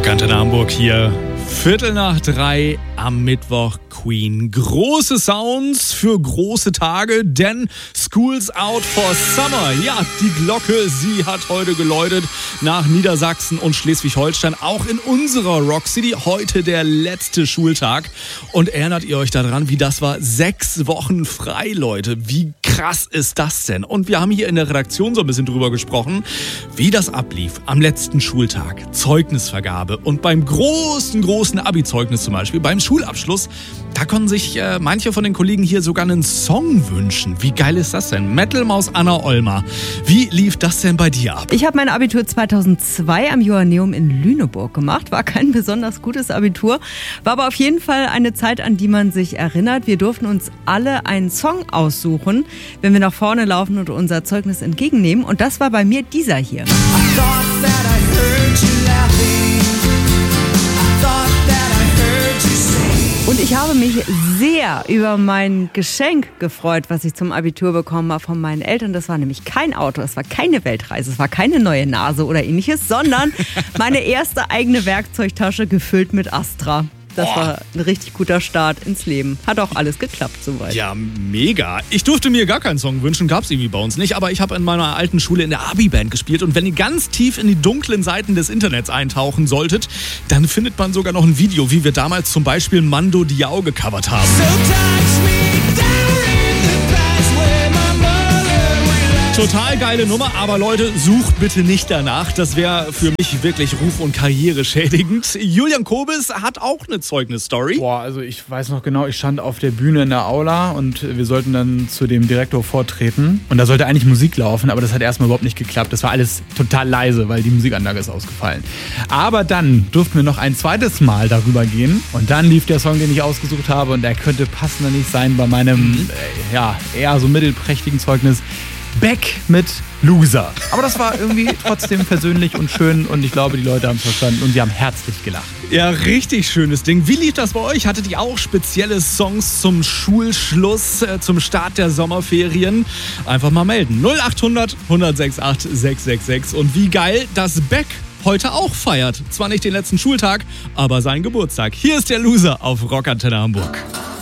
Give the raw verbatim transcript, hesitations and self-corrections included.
Rockantenne Hamburg hier. Viertel nach drei am Mittwoch. Queen. Große Sounds für große Tage, denn School's out for summer. Ja, die Glocke, sie hat heute geläutet nach Niedersachsen und Schleswig-Holstein. Auch in unserer Rock City. Heute der letzte Schultag. Und erinnert ihr euch daran, wie das war? Sechs Wochen frei, Leute. Wie krass ist das denn? Und wir haben hier in der Redaktion so ein bisschen drüber gesprochen, wie das ablief am letzten Schultag. Zeugnisvergabe und beim großen, großen Abi-Zeugnis zum Beispiel, beim Schulabschluss, da konnten sich äh, manche von den Kollegen hier sogar einen Song wünschen. Wie geil ist das denn? Metal-Maus Anna Olmer. Wie lief das denn bei dir ab? Ich habe mein Abitur zweitausendzwei am Johanneum in Lüneburg gemacht. War kein besonders gutes Abitur, war aber auf jeden Fall eine Zeit, an die man sich erinnert. Wir durften uns alle einen Song aussuchen, wenn wir nach vorne laufen und unser Zeugnis entgegennehmen. Und das war bei mir dieser hier. Und ich habe mich sehr über mein Geschenk gefreut, was ich zum Abitur bekommen habe von meinen Eltern. Das war nämlich kein Auto, es war keine Weltreise, es war keine neue Nase oder ähnliches, sondern meine erste eigene Werkzeugtasche gefüllt mit Astra. Das Boah. war ein richtig guter Start ins Leben. Hat auch alles geklappt soweit. Ja, mega. Ich durfte mir gar keinen Song wünschen, gab's irgendwie bei uns nicht. Aber ich habe in meiner alten Schule in der Abi-Band gespielt. Und wenn ihr ganz tief in die dunklen Seiten des Internets eintauchen solltet, dann findet man sogar noch ein Video, wie wir damals zum Beispiel Mando Diao gecovert haben. So touch me down in the past where my mother will. Total geile Nummer, aber Leute, sucht bitte nicht danach. Das wäre für mich wirklich ruf- und karriereschädigend. Julian Kobis hat auch eine Zeugnisstory. Boah, also ich weiß noch genau, ich stand auf der Bühne in der Aula und wir sollten dann zu dem Direktor vortreten. Und da sollte eigentlich Musik laufen, aber das hat erstmal überhaupt nicht geklappt. Das war alles total leise, weil die Musikanlage ist ausgefallen. Aber dann durften wir noch ein zweites Mal darüber gehen. Und dann lief der Song, den ich ausgesucht habe. Und der könnte passender nicht sein bei meinem Mhm. äh, ja, eher so mittelprächtigen Zeugnis. Back mit Loser. Aber das war irgendwie trotzdem persönlich und schön und ich glaube, die Leute haben es verstanden und sie haben herzlich gelacht. Ja, richtig schönes Ding. Wie lief das bei euch? Hattet ihr auch spezielle Songs zum Schulschluss, äh, zum Start der Sommerferien? Einfach mal melden. null acht hundert, hundertsechsundachtzig, sechshundertsechsundsechzig. Und wie geil, dass Beck heute auch feiert. Zwar nicht den letzten Schultag, aber seinen Geburtstag. Hier ist der Loser auf Rockantenne Hamburg.